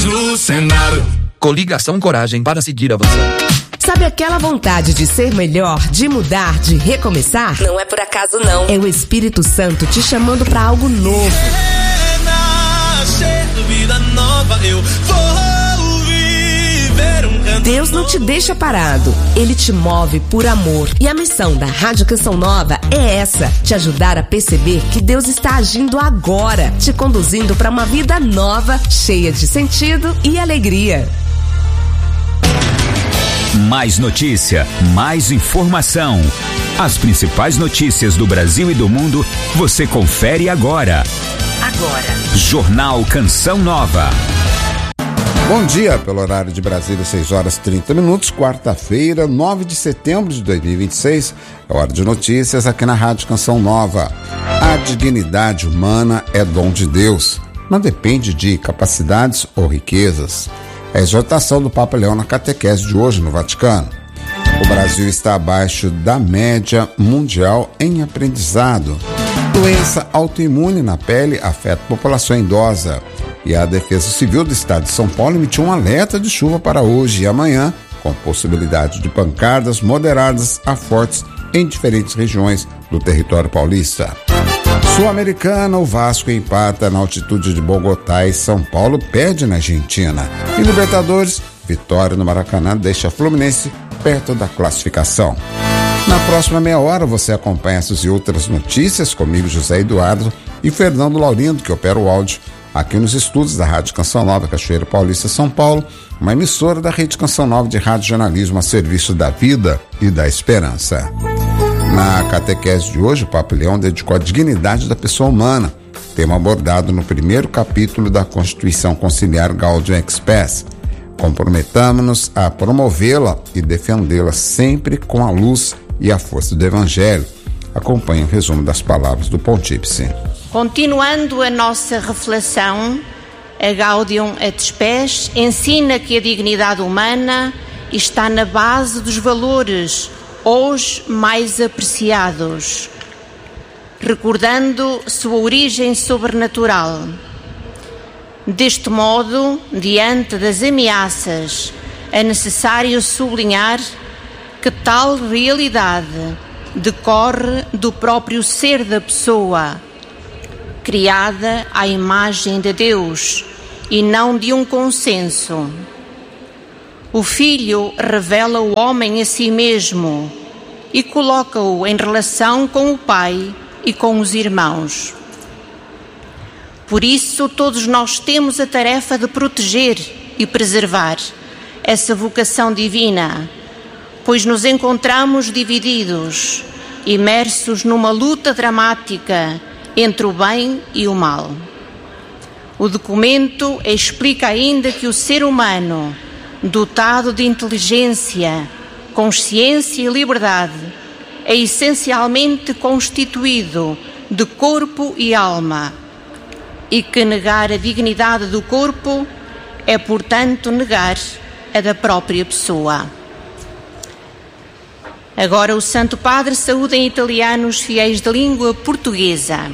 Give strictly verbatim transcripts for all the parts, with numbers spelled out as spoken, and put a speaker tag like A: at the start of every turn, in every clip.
A: do Senado.
B: Coligação Coragem para seguir avançando.
C: Sabe aquela vontade de ser melhor, de mudar, de recomeçar?
D: Não é por acaso, não.
C: É o Espírito Santo te chamando para algo novo.
A: Renascer, vida nova, eu vou viver um canto
C: Deus não te deixa parado. Ele te move por amor. E a missão da Rádio Canção Nova é essa: te ajudar a perceber que Deus está agindo agora, te conduzindo para uma vida nova, cheia de sentido e alegria.
E: Mais notícia, mais informação. As principais notícias do Brasil e do mundo você confere agora.
D: Agora.
E: Jornal Canção Nova.
F: Bom dia, pelo horário de Brasília, seis horas e trinta minutos, quarta-feira, nove de setembro de dois mil e vinte e seis. É hora de notícias aqui na Rádio Canção Nova. A dignidade humana é dom de Deus, não depende de capacidades ou riquezas. É a exortação do Papa Leão na catequese de hoje no Vaticano. O Brasil está abaixo da média mundial em aprendizado. Doença autoimune na pele afeta a população idosa. E a Defesa Civil do Estado de São Paulo emitiu um alerta de chuva para hoje e amanhã, com possibilidade de pancadas moderadas a fortes em diferentes regiões do território paulista. Sul-Americana, o Vasco empata na altitude de Bogotá e São Paulo perde na Argentina. E Libertadores, vitória no Maracanã deixa Fluminense perto da classificação. Na próxima meia hora você acompanha essas e outras notícias comigo, José Eduardo, e Fernando Laurindo, que opera o áudio aqui nos estúdios da Rádio Canção Nova, Cachoeira Paulista, São Paulo, uma emissora da Rede Canção Nova de rádio jornalismo a serviço da vida e da esperança. Na catequese de hoje, o Papa Leão dedicou a dignidade da pessoa humana, tema abordado no primeiro capítulo da Constituição Conciliar Gaudium et Spes. Comprometamos-nos a promovê-la e defendê-la sempre com a luz e a força do Evangelho. Acompanhe o resumo das palavras do Pontífice.
G: Continuando a nossa reflexão, a Gaudium et Spes ensina que a dignidade humana está na base dos valores hoje mais apreciados, recordando sua origem sobrenatural. Deste modo, diante das ameaças, é necessário sublinhar que tal realidade decorre do próprio ser da pessoa, criada à imagem de Deus e não de um consenso. O Filho revela o homem a si mesmo e coloca-o em relação com o Pai e com os irmãos. Por isso, todos nós temos a tarefa de proteger e preservar essa vocação divina, pois nos encontramos divididos, imersos numa luta dramática entre o bem e o mal. O documento explica ainda que o ser humano, dotado de inteligência, consciência e liberdade, é essencialmente constituído de corpo e alma, e que negar a dignidade do corpo é, portanto, negar a da própria pessoa. Agora o Santo Padre saúda em italiano os fiéis de língua portuguesa.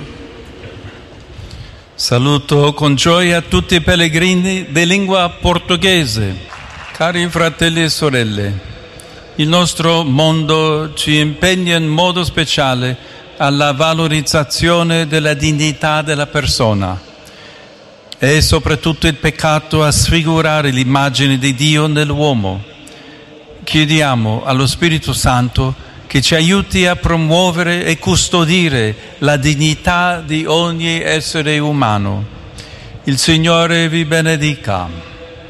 H: Saluto con gioia tutti i pellegrini di lingua portoghese. Cari fratelli e sorelle, il nostro mondo ci impegna in modo speciale alla valorizzazione della dignità della persona. È soprattutto il peccato a sfigurare l'immagine di Dio nell'uomo. Chiediamo allo Spirito Santo che ci aiuti a promuovere e custodire la dignità di ogni essere umano. Il Signore vi benedica.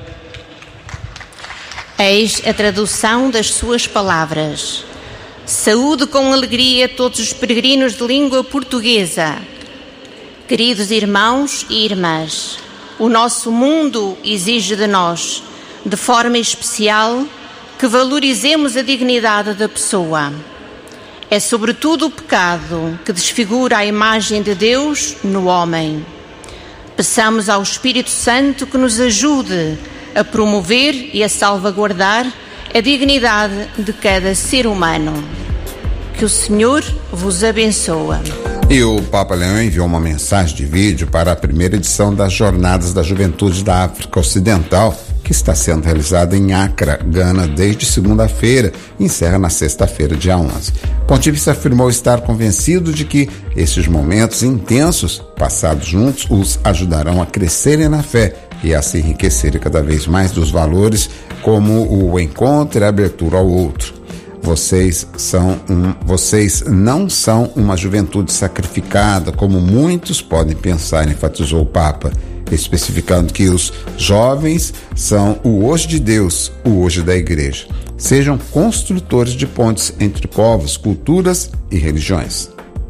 G: Eis a tradução das suas palavras. Saúde com alegria todos os peregrinos de língua portuguesa. Queridos irmãos e irmãs, o nosso mundo exige de nós, de forma especial, que valorizemos a dignidade da pessoa. É sobretudo o pecado que desfigura a imagem de Deus no homem. Peçamos ao Espírito Santo que nos ajude a promover e a salvaguardar a dignidade de cada ser humano. Que o Senhor vos abençoe.
F: E o Papa Leão enviou uma mensagem de vídeo para a primeira edição das Jornadas da Juventude da África Ocidental, que está sendo realizada em Accra, Gana, desde segunda-feira e encerra na sexta-feira, dia onze. O pontífice afirmou estar convencido de que esses momentos intensos, passados juntos, os ajudarão a crescerem na fé e a se enriquecerem cada vez mais dos valores como o encontro e a abertura ao outro. Vocês são um, vocês não são uma juventude sacrificada, como muitos podem pensar, enfatizou o Papa, especificando que os jovens são o hoje de Deus, o hoje da Igreja. Sejam construtores de pontes entre povos, culturas e religiões.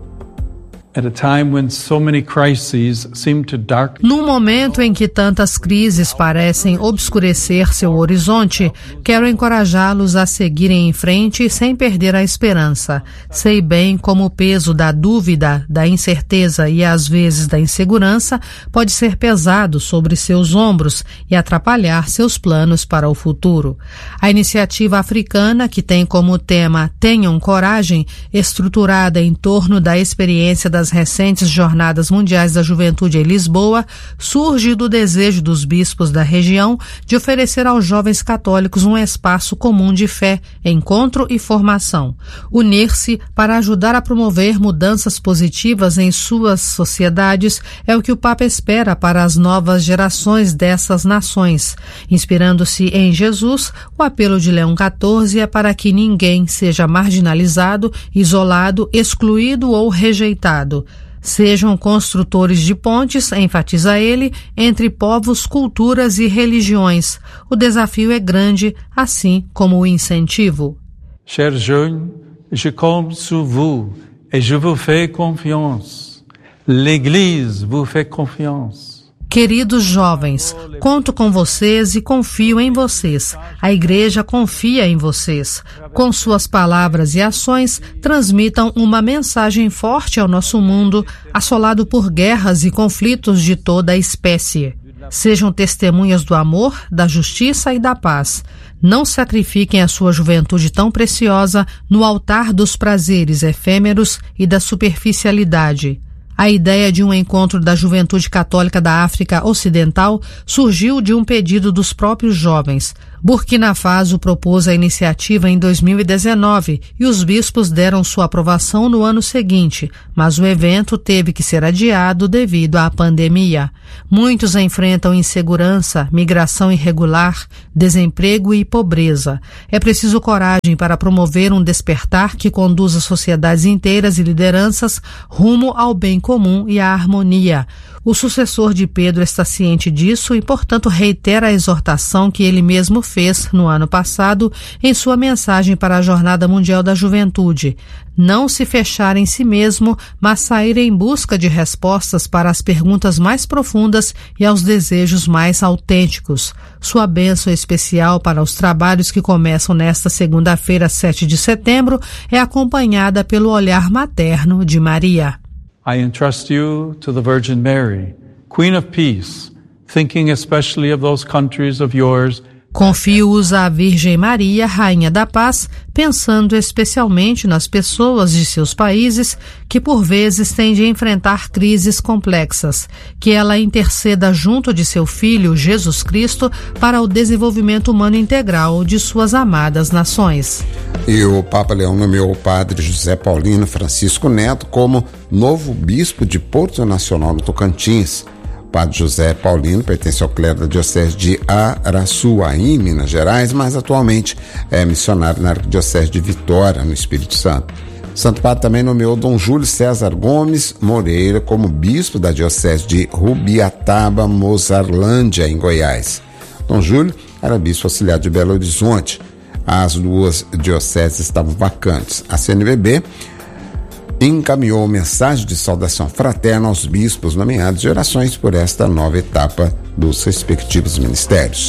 I: Num momento em que tantas crises parecem obscurecer seu horizonte, quero encorajá-los a seguirem em frente sem perder a esperança. Sei bem como o peso da dúvida, da incerteza e às vezes da insegurança pode ser pesado sobre seus ombros e atrapalhar seus planos para o futuro. A iniciativa africana, que tem como tema Tenham Coragem, estruturada em torno da experiência das recentes Jornadas Mundiais da Juventude em Lisboa, surge do desejo dos bispos da região de oferecer aos jovens católicos um espaço comum de fé, encontro e formação. Unir-se para ajudar a promover mudanças positivas em suas sociedades é o que o Papa espera para as novas gerações dessas nações. Inspirando-se em Jesus, o apelo de Leão quatorze é para que ninguém seja marginalizado, isolado, excluído ou rejeitado. Sejam construtores de pontes, enfatiza ele, entre povos, culturas e religiões. O desafio é grande, assim como o incentivo.
H: Chers jeunes, je compte sur vous et je vous fais confiance. L'Église vous fait confiance.
I: Queridos jovens, conto com vocês e confio em vocês. A Igreja confia em vocês. Com suas palavras e ações, transmitam uma mensagem forte ao nosso mundo, assolado por guerras e conflitos de toda a espécie. Sejam testemunhas do amor, da justiça e da paz. Não sacrifiquem a sua juventude tão preciosa no altar dos prazeres efêmeros e da superficialidade. A ideia de um encontro da juventude católica da África Ocidental surgiu de um pedido dos próprios jovens. Burkina Faso propôs a iniciativa em dois mil e dezenove e os bispos deram sua aprovação no ano seguinte, mas o evento teve que ser adiado devido à pandemia. Muitos enfrentam insegurança, migração irregular, desemprego e pobreza. É preciso coragem para promover um despertar que conduza sociedades inteiras e lideranças rumo ao bem comum e à harmonia. O sucessor de Pedro está ciente disso e, portanto, reitera a exortação que ele mesmo fez no ano passado em sua mensagem para a Jornada Mundial da Juventude. Não se fechar em si mesmo, mas sair em busca de respostas para as perguntas mais profundas e aos desejos mais autênticos. Sua bênção especial para os trabalhos que começam nesta segunda-feira, sete de setembro, é acompanhada pelo olhar materno de Maria.
H: I entrust you to the Virgin Mary, Queen of Peace, thinking especially of those countries of yours.
I: Confio-os à Virgem Maria, Rainha da Paz, pensando especialmente nas pessoas de seus países que por vezes têm de enfrentar crises complexas. Que ela interceda junto de seu Filho, Jesus Cristo, para o desenvolvimento humano integral de suas amadas nações.
F: E o Papa Leão nomeou o padre José Paulino Francisco Neto como novo bispo de Porto Nacional, no Tocantins. O padre José Paulino pertence ao clero da diocese de Araçuaí, Minas Gerais, mas atualmente é missionário na arquidiocese de Vitória, no Espírito Santo. O Santo Padre também nomeou Dom Júlio César Gomes Moreira como bispo da diocese de Rubiataba, Mozarlândia, em Goiás. Dom Júlio era bispo auxiliar de Belo Horizonte. As duas dioceses estavam vacantes. A C N B B encaminhou mensagem de saudação fraterna aos bispos nomeados e orações por esta nova etapa dos respectivos ministérios.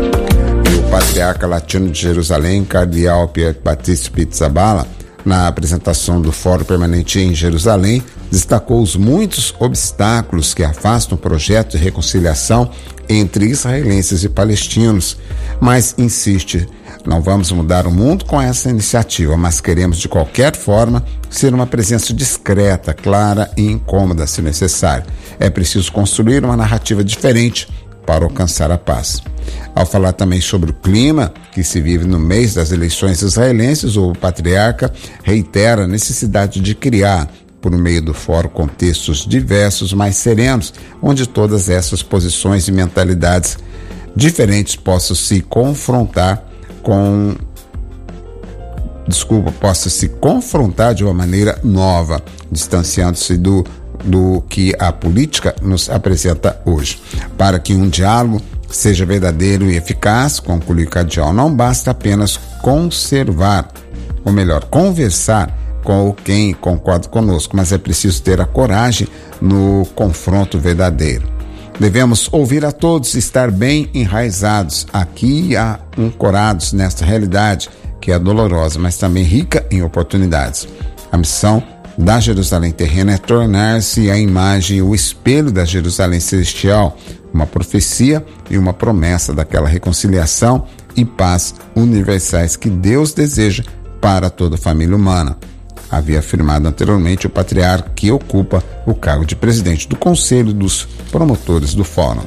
F: E o patriarca latino de Jerusalém, cardeal Pier Batista Pizzaballa, na apresentação do Fórum Permanente em Jerusalém, Destacou os muitos obstáculos que afastam o projeto de reconciliação entre israelenses e palestinos, mas insiste: não vamos mudar o mundo com essa iniciativa, mas queremos de qualquer forma ser uma presença discreta, clara e incômoda, se necessário. É preciso construir uma narrativa diferente para alcançar a paz. Ao falar também sobre o clima que se vive no mês das eleições israelenses, o patriarca reitera a necessidade de criar, por meio do fórum, contextos diversos, mais serenos, onde todas essas posições e mentalidades diferentes possam se confrontar com desculpa, possa se confrontar de uma maneira nova, distanciando-se do, do que a política nos apresenta hoje. Para que um diálogo seja verdadeiro e eficaz, conclui o cardeal, não basta apenas conservar, ou melhor, conversar com quem concorda conosco, mas é preciso ter a coragem no confronto verdadeiro. Devemos ouvir a todos, estar bem enraizados aqui e ancorados nesta realidade que é dolorosa, mas também rica em oportunidades. A missão da Jerusalém terrena é tornar-se a imagem e o espelho da Jerusalém celestial, uma profecia e uma promessa daquela reconciliação e paz universais que Deus deseja para toda a família humana. Havia afirmado anteriormente o patriarca, que ocupa o cargo de presidente do Conselho dos Promotores do Fórum.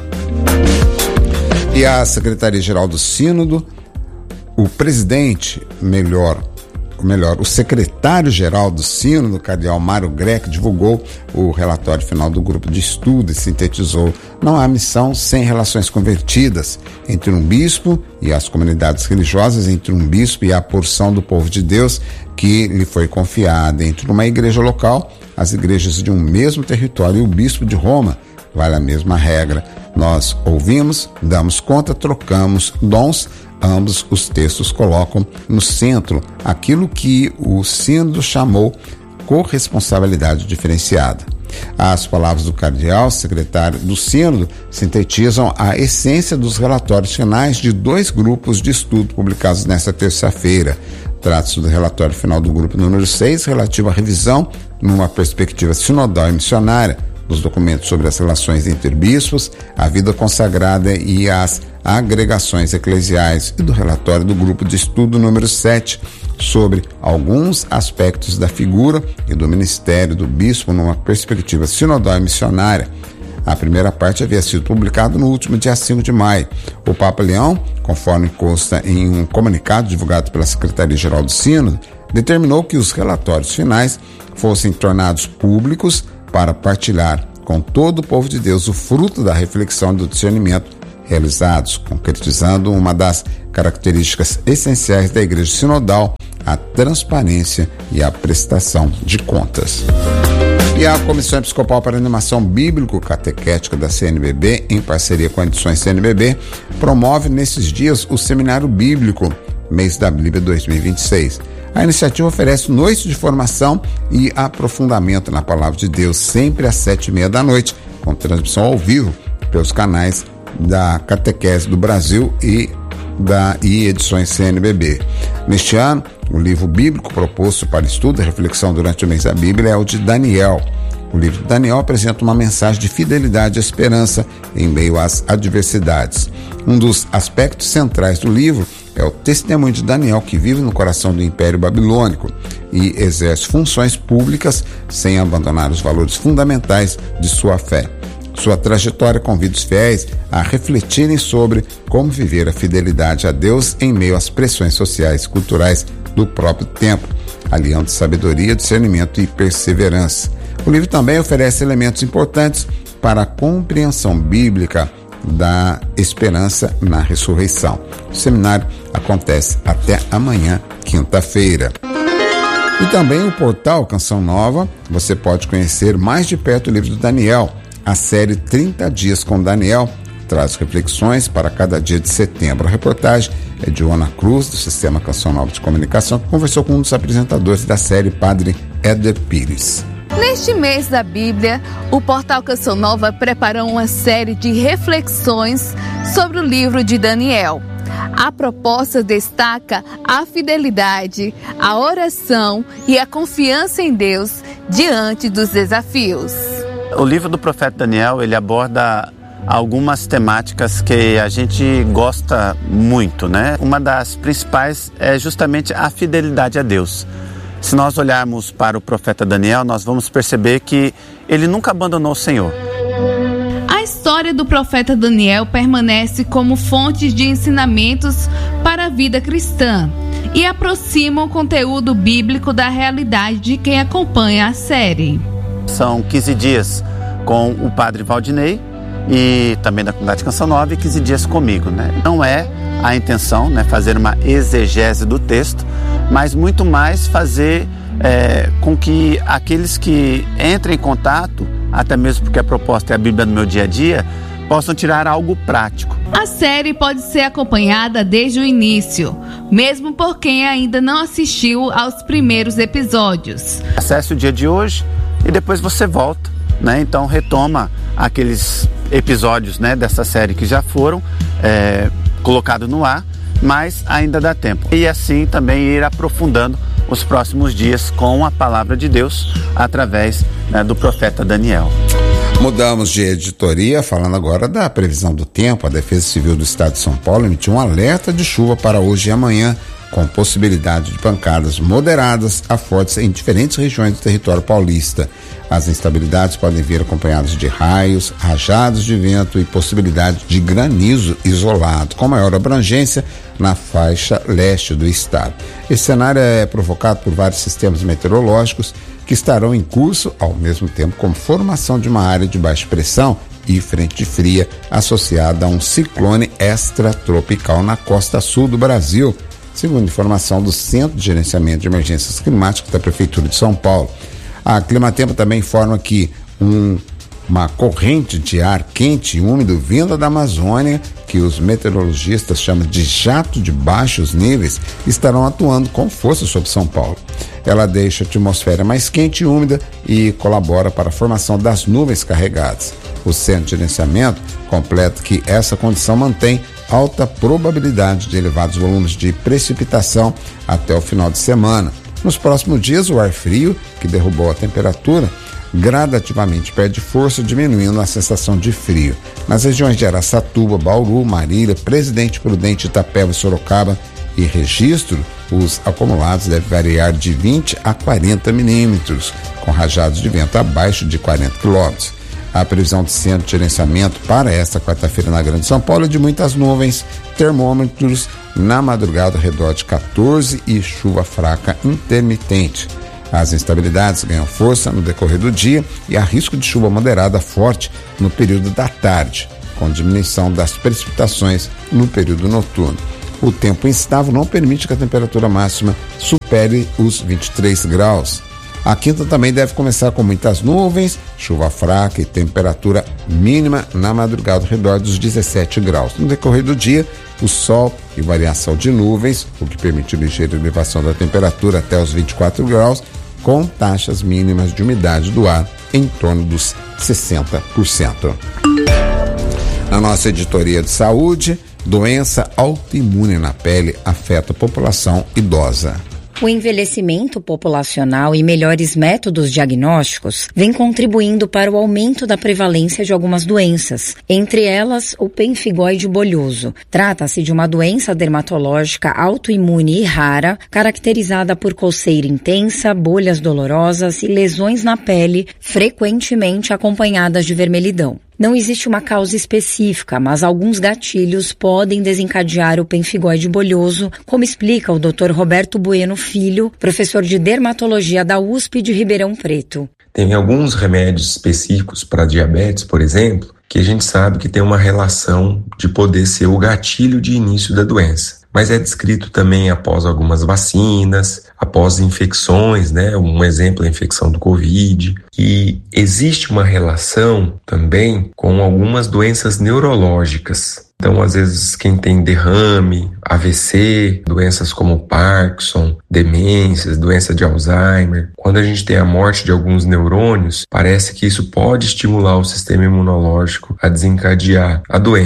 F: E a Secretaria-Geral do Sínodo, o presidente, melhor, melhor, o secretário-geral do Sínodo, o cardeal Mário Greco, divulgou o relatório final do grupo de estudo e sintetizou: não há missão sem relações convertidas entre um bispo e as comunidades religiosas, entre um bispo e a porção do povo de Deus que lhe foi confiada, entre uma igreja local, as igrejas de um mesmo território e o bispo de Roma. Vale a mesma regra. Nós ouvimos, damos conta, trocamos dons. Ambos os textos colocam no centro aquilo que o sínodo chamou corresponsabilidade diferenciada. As palavras do cardeal, secretário do sínodo, sintetizam a essência dos relatórios finais de dois grupos de estudo publicados nesta terça-feira. Trata-se do relatório final do grupo número seis, relativo à revisão, numa perspectiva sinodal e missionária, dos documentos sobre as relações entre bispos, a vida consagrada e as agregações eclesiais, e do relatório do grupo de estudo número sete, sobre alguns aspectos da figura e do ministério do bispo numa perspectiva sinodal e missionária. A primeira parte havia sido publicada no último dia cinco de maio. O Papa Leão, conforme consta em um comunicado divulgado pela Secretaria-Geral do Sínodo, determinou que os relatórios finais fossem tornados públicos para partilhar com todo o povo de Deus o fruto da reflexão e do discernimento realizados, concretizando uma das características essenciais da Igreja Sinodal, a transparência e a prestação de contas. E a Comissão Episcopal para a Animação Bíblico-Catequética da C N B B, em parceria com a Edições C N B B, promove nesses dias o Seminário Bíblico, Mês da Bíblia dois mil e vinte e seis. A iniciativa oferece noites de formação e aprofundamento na Palavra de Deus, sempre às sete e meia da noite, com transmissão ao vivo pelos canais da Catequese do Brasil e da e Edições C N B B. Neste ano, o livro bíblico proposto para estudo e reflexão durante o mês da Bíblia é o de Daniel. O livro de Daniel apresenta uma mensagem de fidelidade e esperança em meio às adversidades. Um dos aspectos centrais do livro é o testemunho de Daniel, que vive no coração do Império Babilônico e exerce funções públicas sem abandonar os valores fundamentais de sua fé. Sua trajetória convida os fiéis a refletirem sobre como viver a fidelidade a Deus em meio às pressões sociais e culturais do próprio tempo, aliando sabedoria, discernimento e perseverança. O livro também oferece elementos importantes para a compreensão bíblica da esperança na ressurreição. O seminário acontece até amanhã, quinta-feira. E também o portal Canção Nova, você pode conhecer mais de perto o livro do Daniel. A série trinta dias com Daniel traz reflexões para cada dia de setembro. A reportagem é de Ana Cruz, do Sistema Canção Nova de Comunicação, que conversou com um dos apresentadores da série, Padre Éder Pires.
J: Neste mês da Bíblia, o portal Canção Nova preparou uma série de reflexões sobre o livro de Daniel. A proposta destaca a fidelidade, a oração e a confiança em Deus diante dos desafios.
K: O livro do profeta Daniel, ele aborda algumas temáticas que a gente gosta muito, né? Uma das principais é justamente a fidelidade a Deus. Se nós olharmos para o profeta Daniel, nós vamos perceber que ele nunca abandonou o Senhor.
J: A história do profeta Daniel permanece como fonte de ensinamentos para a vida cristã e aproxima o conteúdo bíblico da realidade de quem acompanha a série.
K: São quinze dias com o padre Valdinei e também da comunidade Canção Nova e quinze dias comigo, né? Não é a intenção, né, fazer uma exegese do texto, mas muito mais fazer é, com que aqueles que entrem em contato, até mesmo porque a proposta é a Bíblia do meu dia a dia, possam tirar algo prático.
J: A série pode ser acompanhada desde o início, mesmo por quem ainda não assistiu aos primeiros episódios.
K: Acesse o dia de hoje e depois você volta, né? Então retoma aqueles episódios, né, dessa série que já foram é, colocados no ar, mas ainda dá tempo. E assim também ir aprofundando os próximos dias com a palavra de Deus através, né, do profeta Daniel.
F: Mudamos de editoria, falando agora da previsão do tempo. A Defesa Civil do Estado de São Paulo emitiu um alerta de chuva para hoje e amanhã, com possibilidade de pancadas moderadas a fortes em diferentes regiões do território paulista. As instabilidades podem vir acompanhadas de raios, rajadas de vento e possibilidade de granizo isolado, com maior abrangência na faixa leste do estado. Esse cenário é provocado por vários sistemas meteorológicos que estarão em curso, ao mesmo tempo como formação de uma área de baixa pressão e frente fria associada a um ciclone extratropical na costa sul do Brasil, segundo informação do Centro de Gerenciamento de Emergências Climáticas da Prefeitura de São Paulo. A Climatempo também informa que um, uma corrente de ar quente e úmido vinda da Amazônia, que os meteorologistas chamam de jato de baixos níveis, estarão atuando com força sobre São Paulo. Ela deixa a atmosfera mais quente e úmida e colabora para a formação das nuvens carregadas. O Centro de Gerenciamento completa que essa condição mantém alta probabilidade de elevados volumes de precipitação até o final de semana. Nos próximos dias, o ar frio, que derrubou a temperatura, gradativamente perde força, diminuindo a sensação de frio. Nas regiões de Araçatuba, Bauru, Marília, Presidente Prudente, Itapeva e Sorocaba e Registro, os acumulados devem variar de vinte a quarenta milímetros, com rajadas de vento abaixo de quarenta quilômetros. A previsão do Centro de Gerenciamento para esta quarta-feira na Grande São Paulo é de muitas nuvens, termômetros na madrugada ao redor de quatorze e chuva fraca intermitente. As instabilidades ganham força no decorrer do dia e há risco de chuva moderada forte no período da tarde, com diminuição das precipitações no período noturno. O tempo instável não permite que a temperatura máxima supere os vinte e três graus. A quinta também deve começar com muitas nuvens, chuva fraca e temperatura mínima na madrugada ao redor dos dezessete graus. No decorrer do dia, o sol e variação de nuvens, o que permite ligeira elevação da temperatura até os vinte e quatro graus, com taxas mínimas de umidade do ar em torno dos sessenta por cento. Na nossa editoria de saúde, doença autoimune na pele afeta a população idosa.
L: O envelhecimento populacional e melhores métodos diagnósticos vêm contribuindo para o aumento da prevalência de algumas doenças, entre elas o pemphigoide bolhoso. Trata-se de uma doença dermatológica autoimune e rara, caracterizada por coceira intensa, bolhas dolorosas e lesões na pele, frequentemente acompanhadas de vermelhidão. Não existe uma causa específica, mas alguns gatilhos podem desencadear o pemphigoide bolhoso, como explica o doutor Roberto Bueno Filho, professor de dermatologia da U S P de Ribeirão Preto.
M: Tem alguns remédios específicos para diabetes, por exemplo, que a gente sabe que tem uma relação de poder ser o gatilho de início da doença. Mas é descrito também após algumas vacinas, após infecções, né? Um exemplo é a infecção do Covid. E existe uma relação também com algumas doenças neurológicas. Então, às vezes, quem tem derrame, A V C, doenças como Parkinson, demências, doença de Alzheimer, quando a gente tem a morte de alguns neurônios, parece que isso pode estimular o sistema imunológico a desencadear a doença.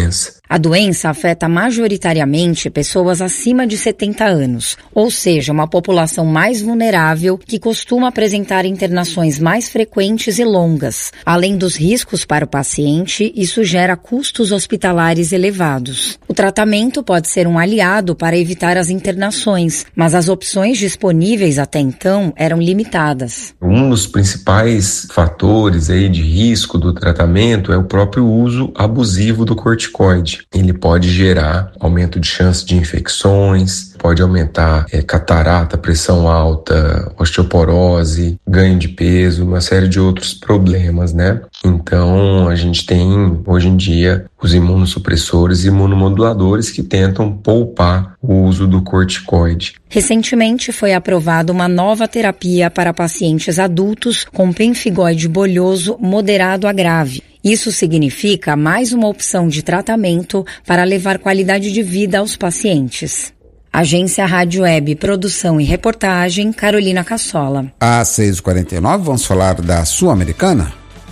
L: A doença afeta majoritariamente pessoas acima de setenta anos, ou seja, uma população mais vulnerável que costuma apresentar internações mais frequentes e longas. Além dos riscos para o paciente, isso gera custos hospitalares elevados. O tratamento pode ser um aliado para evitar as internações, mas as opções disponíveis até então eram limitadas.
M: Um dos principais fatores aí de risco do tratamento é o próprio uso abusivo do corticoide. Ele pode gerar aumento de chance de infecções, pode aumentar é, catarata, pressão alta, osteoporose, ganho de peso, uma série de outros problemas, né? Então, a gente tem, hoje em dia, os imunossupressores e imunomoduladores que tentam poupar o uso do corticoide.
L: Recentemente foi aprovada uma nova terapia para pacientes adultos com pemphigoide bolhoso moderado a grave. Isso significa mais uma opção de tratamento para levar qualidade de vida aos pacientes. Agência Rádio Web, produção e reportagem, Carolina Cassola.
F: Às seis e quarenta e nove, vamos falar da Sul-Americana?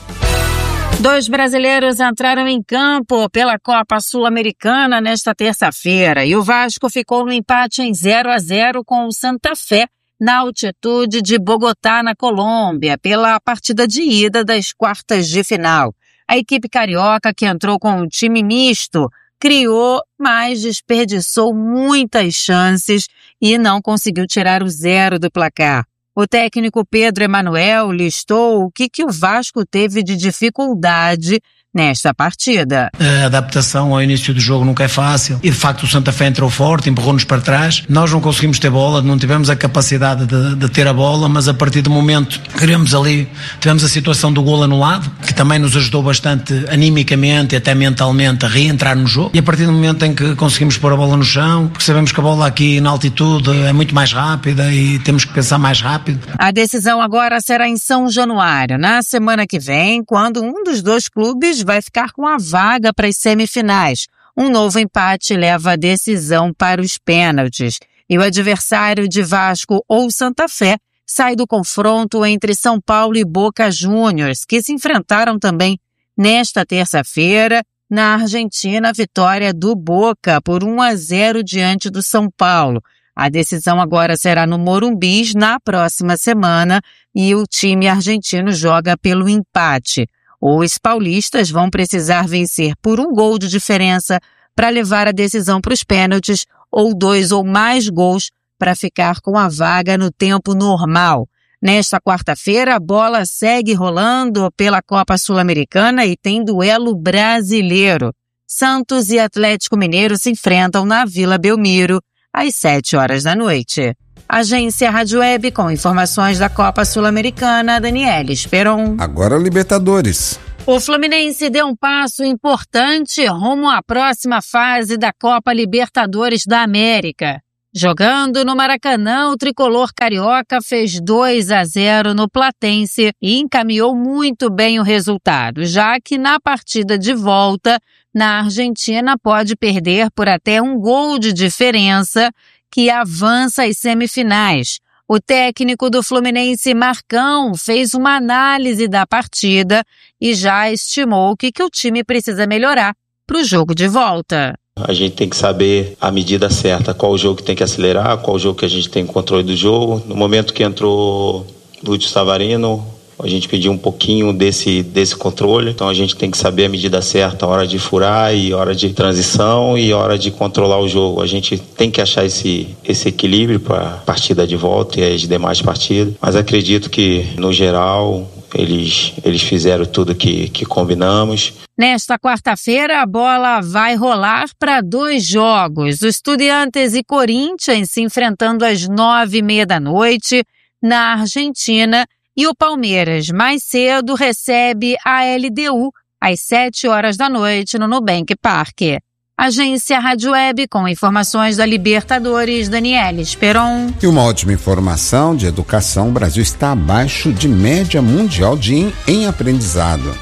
N: Dois brasileiros entraram em campo pela Copa Sul-Americana nesta terça-feira e o Vasco ficou no empate em zero a zero com o Santa Fé na altitude de Bogotá, na Colômbia, pela partida de ida das quartas de final. A equipe carioca, que entrou com um time misto, criou, mas desperdiçou muitas chances e não conseguiu tirar o zero do placar. O técnico Pedro Emanuel listou o que, que o Vasco teve de dificuldade nesta partida.
O: A adaptação ao início do jogo nunca é fácil e de facto o Santa Fé entrou forte, empurrou-nos para trás. Nós não conseguimos ter bola, não tivemos a capacidade de, de ter a bola, mas a partir do momento que queremos ali, tivemos a situação do golo anulado, que também nos ajudou bastante animicamente e até mentalmente a reentrar no jogo, e a partir do momento em que conseguimos pôr a bola no chão, porque sabemos que a bola aqui na altitude é muito mais rápida e temos que pensar mais rápido.
N: A decisão agora será em São Januário, na semana que vem, quando um dos dois clubes vai ficar com a vaga para as semifinais. Um novo empate leva a decisão para os pênaltis. E o adversário de Vasco ou Santa Fé sai do confronto entre São Paulo e Boca Juniors, que se enfrentaram também nesta terça-feira na Argentina, vitória do Boca por um a zero diante do São Paulo. A decisão agora será no Morumbi na próxima semana e o time argentino joga pelo empate. Os paulistas vão precisar vencer por um gol de diferença para levar a decisão para os pênaltis ou dois ou mais gols para ficar com a vaga no tempo normal. Nesta quarta-feira, a bola segue rolando pela Copa Sul-Americana e tem duelo brasileiro. Santos e Atlético Mineiro se enfrentam na Vila Belmiro às sete horas da noite. Agência Rádio Web com informações da Copa Sul-Americana, Daniela Esperon.
F: Agora Libertadores.
N: O Fluminense deu um passo importante rumo à próxima fase da Copa Libertadores da América. Jogando no Maracanã, o tricolor carioca fez dois a zero no Platense e encaminhou muito bem o resultado, já que na partida de volta, na Argentina, pode perder por até um gol de diferença, que avança às semifinais. O técnico do Fluminense, Marcão, fez uma análise da partida e já estimou o que, que o time precisa melhorar para o jogo de volta.
P: A gente tem que saber a medida certa, qual o jogo que tem que acelerar, qual o jogo que a gente tem controle do jogo. No momento que entrou Lúcio Savarino, a gente pediu um pouquinho desse, desse controle, então a gente tem que saber a medida certa, a hora de furar e a hora de transição e a hora de controlar o jogo. A gente tem que achar esse, esse equilíbrio para a partida de volta e as demais partidas, mas acredito que, no geral, eles, eles fizeram tudo que, que combinamos.
N: Nesta quarta-feira, a bola vai rolar para dois jogos. O Estudiantes e Corinthians se enfrentando às nove e meia da noite na Argentina. E o Palmeiras, mais cedo, recebe a L D U às sete horas da noite no Nubank Park. Agência Rádio Web com informações da Libertadores, Daniela Esperon.
F: E uma ótima informação de educação: o Brasil está abaixo de média mundial de em, em aprendizado.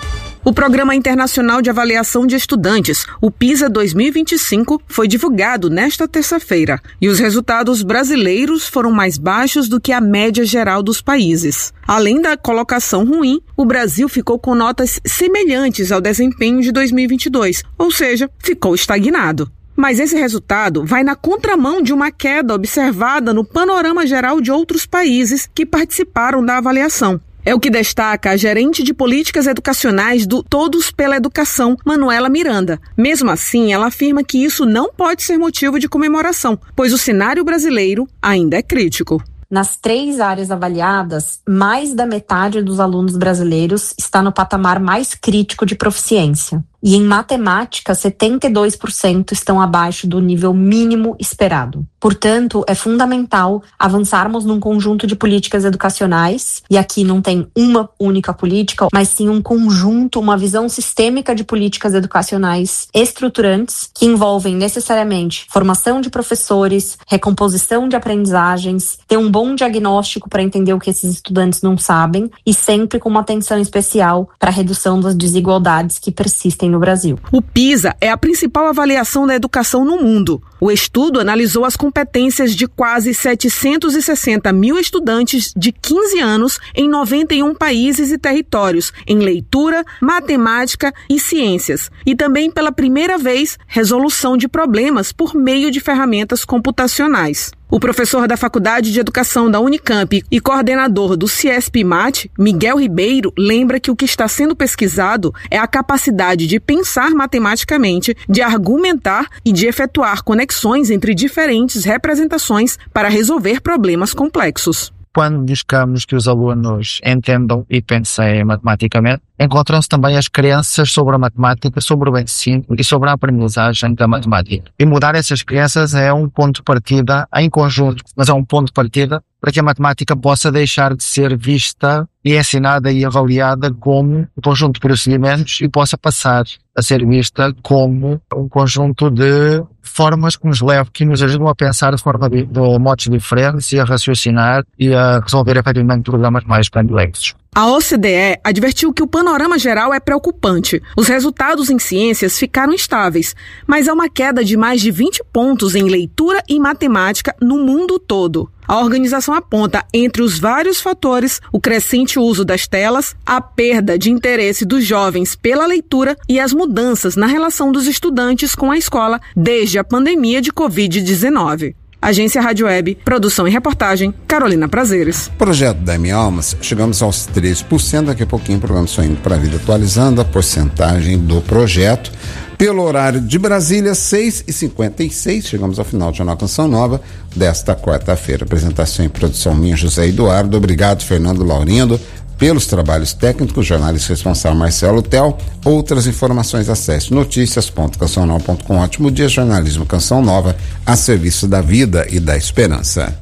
Q: O Programa Internacional de Avaliação de Estudantes, o PISA dois mil e vinte e cinco, foi divulgado nesta terça-feira e os resultados brasileiros foram mais baixos do que a média geral dos países. Além da colocação ruim, o Brasil ficou com notas semelhantes ao desempenho de dois mil e vinte e dois, ou seja, ficou estagnado. Mas esse resultado vai na contramão de uma queda observada no panorama geral de outros países que participaram da avaliação. É o que destaca a gerente de políticas educacionais do Todos pela Educação, Manuela Miranda. Mesmo assim, ela afirma que isso não pode ser motivo de comemoração, pois o cenário brasileiro ainda é crítico.
R: Nas três áreas avaliadas, mais da metade dos alunos brasileiros está no patamar mais crítico de proficiência. E em matemática, setenta e dois por cento estão abaixo do nível mínimo esperado. Portanto, é fundamental avançarmos num conjunto de políticas educacionais, e aqui não tem uma única política, mas sim um conjunto, uma visão sistêmica de políticas educacionais estruturantes, que envolvem necessariamente formação de professores, recomposição de aprendizagens, ter um bom diagnóstico para entender o que esses estudantes não sabem, e sempre com uma atenção especial para a redução das desigualdades que persistem no Brasil.
Q: O PISA é a principal avaliação da educação no mundo. O estudo analisou as competências de quase setecentos e sessenta mil estudantes de quinze anos em noventa e um países e territórios, em leitura, matemática e ciências. E também, pela primeira vez, resolução de problemas por meio de ferramentas computacionais. O professor da Faculdade de Educação da Unicamp e coordenador do CIESP-MAT, Miguel Ribeiro, lembra que o que está sendo pesquisado é a capacidade de pensar matematicamente, de argumentar e de efetuar conexões entre diferentes representações para resolver problemas complexos.
S: Quando buscamos que os alunos entendam e pensem matematicamente, encontram-se também as crenças sobre a matemática, sobre o ensino e sobre a aprendizagem da matemática. E mudar essas crenças é um ponto de partida em conjunto, mas é um ponto de partida para que a matemática possa deixar de ser vista e ensinada e avaliada como um conjunto de procedimentos e possa passar a ser vista como um conjunto de formas que nos levam, que nos ajudam a pensar de forma de, de modos diferentes e a raciocinar e a resolver efetivamente problemas mais complexos.
Q: A O C D E advertiu que o panorama geral é preocupante. Os resultados em ciências ficaram estáveis, mas há uma queda de mais de vinte pontos em leitura e matemática no mundo todo. A organização aponta, entre os vários fatores, o crescente uso das telas, a perda de interesse dos jovens pela leitura e as mudanças na relação dos estudantes com a escola desde a pandemia de covid dezenove. Agência Rádio Web, produção e reportagem, Carolina Prazeres.
F: Projeto da M Almas, chegamos aos treze por cento, daqui a pouquinho o programa só indo para a vida, atualizando a porcentagem do projeto. Pelo horário de Brasília, seis e cinquenta e seis, chegamos ao final de Jornal Canção Nova desta quarta-feira. Apresentação e produção minha, José Eduardo. Obrigado, Fernando Laurindo, pelos trabalhos técnicos, jornalista responsável Marcelo Tel. Outras informações, acesse notícias ponto canção nova ponto com. Ótimo dia, jornalismo Canção Nova, a serviço da vida e da esperança.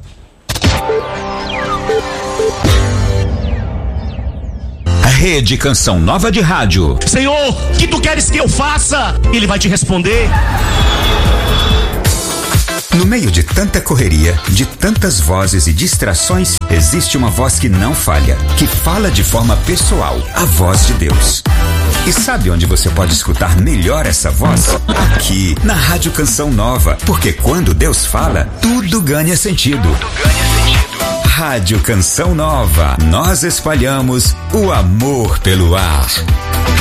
E: Rede Canção Nova de Rádio.
T: Senhor, o que tu queres que eu faça? Ele vai te responder.
E: No meio de tanta correria, de tantas vozes e distrações, existe uma voz que não falha, que fala de forma pessoal, a voz de Deus. E sabe onde você pode escutar melhor essa voz? Aqui, na Rádio Canção Nova, porque quando Deus fala, tudo ganha sentido. Tudo ganha sentido. Rádio Canção Nova, nós espalhamos o amor pelo ar.